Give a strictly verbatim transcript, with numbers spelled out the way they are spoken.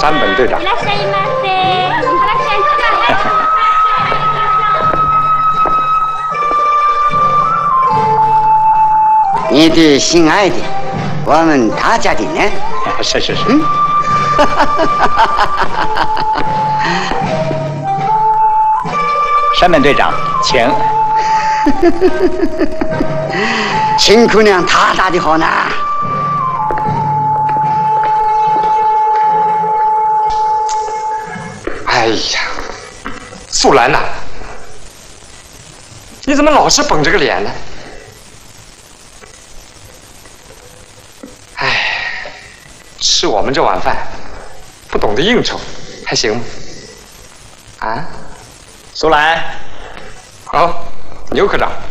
山本队长。 你的心爱的，我们大家的呢？ 是是是。 嗯。 山本队长，请。 秦姑娘大大的好呢。 哎呀，素兰呐，你怎么老是绷着个脸呢？哎，吃我们这碗饭，不懂得应酬，还行吗？啊？ 苏兰， 好，牛科长。